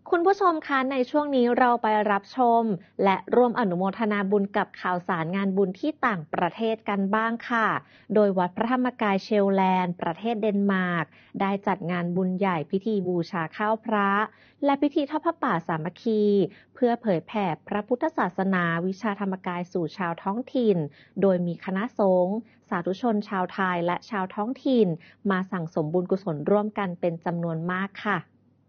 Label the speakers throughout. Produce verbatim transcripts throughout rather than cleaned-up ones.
Speaker 1: คุณผู้ชมคะในช่วงนี้เราไปรับชมและร่วมอนุโมทนาบุญกับข่าวสารงานบุญที่ต่างประเทศกันบ้างค่ะ โดยวัดพระธรรมกายเชลแลนด์ประเทศเดนมาร์กได้จัดงานบุญใหญ่พิธีบูชาข้าวพระและพิธีทอดผ้าป่าสามัคคีเพื่อเผยแผ่พระพุทธศาสนาวิชาธรรมกายสู่ชาวท้องถิ่น โดยมีคณะสงฆ์สาธุชนชาวไทยและชาวท้องถิ่นมาสั่งสมบุญกุศลร่วมกันเป็นจำนวนมากค่ะ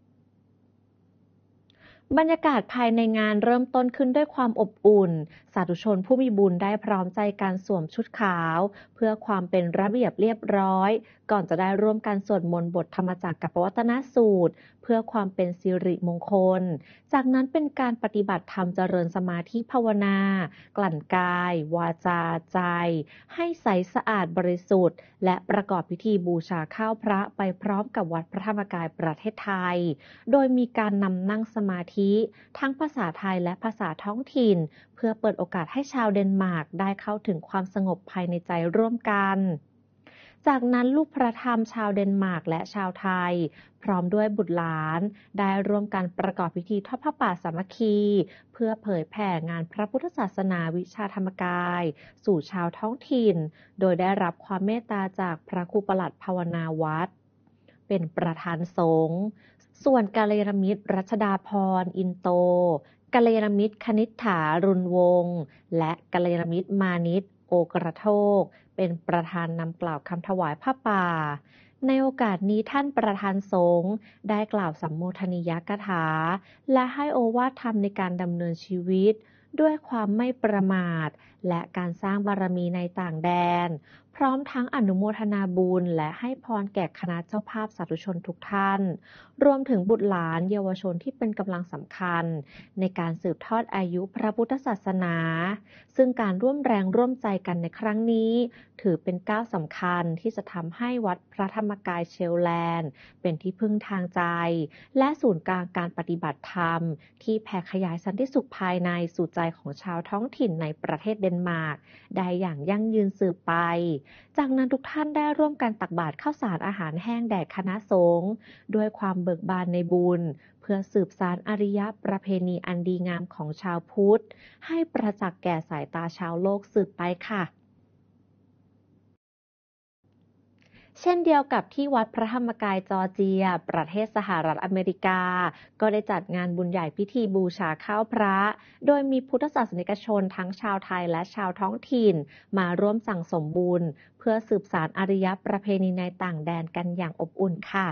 Speaker 1: บรรยากาศภายในงานเริ่มต้นขึ้นด้วยความอบอุ่น สาธุชนผู้มีบุญได้พร้อมใจการสวมชุดขาวเพื่อความเป็นระเบียบเรียบร้อย ก่อนจะได้ร่วมกันสวดมนต์บทธรรมจักรกับปวัตตนสูตรเพื่อความเป็นสิริมงคล จากนั้นเป็นการปฏิบัติธรรมเจริญสมาธิภาวนา กลั่นกาย วาจา ใจ ให้ใสสะอาดบริสุทธิ์และประกอบพิธีบูชาข้าวพระไปพร้อมกับวัดพระธรรมกายประเทศไทย โดยมีการนำนั่งสมาธิทั้งภาษาไทยและภาษาท้องถิ่นเพื่อเปิดโอกาสให้ชาวเดนมาร์กได้เข้าถึงความสงบภายในใจร่วมกัน จากนั้นลูกพระธรรมชาวเดนมาร์กและชาวไทยพร้อมด้วยบุตรหลานได้ร่วมกันประกอบพิธีทอดผ้าป่าสามัคคีเพื่อเผยแผ่งานพระพุทธศาสนาวิชาธรรมกายสู่ชาวท้องถิ่นโดยได้รับความเมตตาจากพระครูปลัดภาวนาวัดเป็นประธานสงฆ์ส่วนกัลยาณมิตรรัชดาพรอินโตกัลยาณมิตรคณิษฐารุณวงศ์และกัลยาณมิตรมานิตโอกระโทกเป็นประธานนำกล่าวคำถวายผ้าป่าในโอกาสนี้ท่านประธานสงฆ์ได้กล่าวสัมโมทนียกถาและให้โอวาทธรรมในการดำเนินชีวิตด้วยความไม่ประมาทและการสร้างบารมีในต่างแดนพร้อมทั้งอนุโมทนาบุญและให้พรแก่คณะเจ้าภาพสาธุชนทุกท่านรวมถึงบุตรหลานเยาวชนที่เป็นกำลังสำคัญในการสืบทอดอายุพระพุทธศาสนาซึ่งการร่วมแรงร่วมใจกันในครั้งนี้ถือเป็นก้าวสำคัญที่จะทำให้วัดพระธรรมกายเชลแลนด์เป็นที่พึ่งทางใจและศูนย์กลางการปฏิบัติธรรมที่แผ่ขยายสันติสุขภายในสู่ใจของชาวท้องถิ่นในประเทศเดนมาร์กได้อย่างยั่งยืนสืบไปจากนั้นทุกท่านได้ร่วมกันตักบาตรข้าวสารอาหารแห้งแด่คณะสงฆ์ด้วยความเบิกบานในบุญเพื่อสืบสานอริยประเพณีอันดีงามของชาวพุทธให้ประจักษ์แก่สายตาชาวโลกสืบไปค่ะเช่นเดียวกับที่วัดพระธรรมกายจอร์เจียประเทศสหรัฐอเมริกาก็ได้จัดงานบุญใหญ่พิธีบูชาข้าวพระโดยมีพุทธศาสนิกชนทั้งชาวไทยและชาวท้องถิ่นมาร่วมสั่งสมบุญเพื่อสืบสานอารยประเพณีในต่างแดนกันอย่างอบอุ่นค่ะ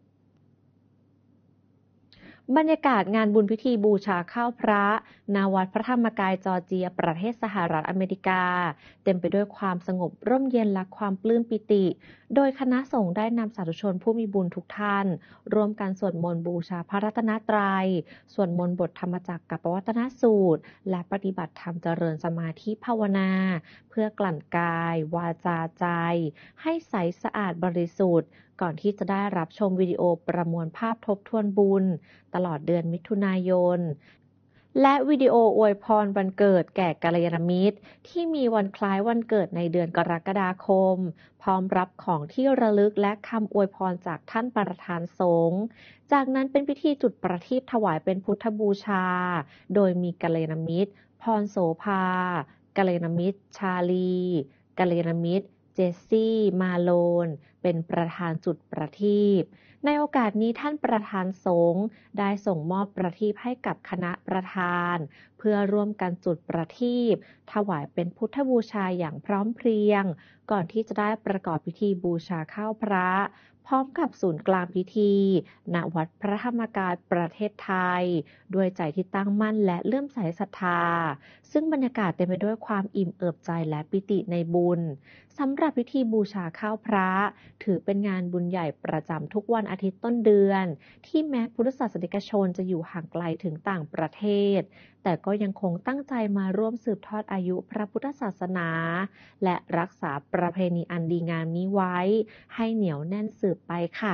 Speaker 1: บรรยากาศงานบุญพิธีบูชาข้าวพระณวัดพระธรรมกายจอร์เจียประเทศสหรัฐอเมริกาเต็มไปด้วยความสงบร่มเย็นและความปลื้มปิติโดยคณะสงฆ์ได้นำสาธุชนผู้มีบุญทุกท่านร่วมกันสวดมนต์บูชาพระรัตนตรัยสวดมนต์บทธรรมจักรกับปวัตตนสูตรและปฏิบัติธรรมเจริญสมาธิภาวนาเพื่อกลั่นกายวาจาใจให้ใสสะอาดบริสุทธิ์ก่อนที่จะได้รับชมวิดีโอประมวลภาพทบทวนบุญตลอดเดือนมิถุนายนและวิดีโออวยพรวันเกิดแก่กัลยาณมิตรที่มีวันคล้ายวันเกิดในเดือนกรกฎาคมพร้อมรับของที่ระลึกและคำอวยพรจากท่านประธานสงฆ์จากนั้นเป็นพิธีจุดประทีปถวายเป็นพุทธบูชาโดยมีกัลยาณมิตรพรโสภากัลยาณมิตรชาลีกัลยาณมิตรเจสซี่มาโลนเป็นประธานจุดประทีปในโอกาสนี้ท่านประธานสงฆ์ได้ส่งมอบประทีปให้กับคณะประธานเพื่อร่วมกันจุดประทีปถวายเป็นพุทธบูชาอย่างพร้อมเพรียงก่อนที่จะได้ประกอบพิธีบูชาข้าวพระพร้อมกับศูนย์กลางพิธีณวัดพระธรรมกายประเทศไทยด้วยใจที่ตั้งมั่นและเลื่อมใสศรัทธาซึ่งบรรยากาศเต็มไปด้วยความอิ่มเอิบใจและปิติในบุญสำหรับพิธีบูชาข้าวพระถือเป็นงานบุญใหญ่ประจำทุกวันอาทิตย์ต้นเดือนที่แม้พุทธศาสนิกชนจะอยู่ห่างไกลถึงต่างประเทศแต่ก็ยังคงตั้งใจมาร่วมสืบทอดอายุพระพุทธศาสนาและรักษาประเพณีอันดีงามนี้ไว้ให้เหนียวแน่นสืบไปค่ะ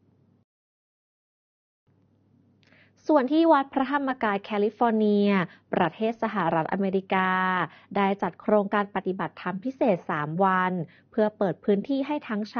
Speaker 1: ส่วนที่วัดพระธรรมกายแคลิฟอร์เนียประเทศสหรัฐอเมริกาได้จัดโครงการปฏิบัติธรรมพิเศษสามวันเพื่อเปิดพื้นที่ให้ทั้ง